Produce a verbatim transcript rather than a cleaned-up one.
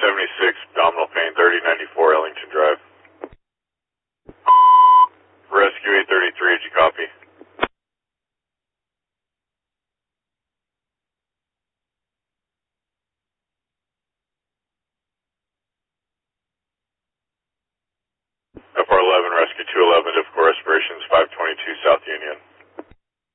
seventy-six, abdominal pain, thirty ninety-four, Ellington Drive. Rescue eight thirty-three, did you copy? F R eleven, Rescue two eleven, difficult respirations, five twenty-two, South Union.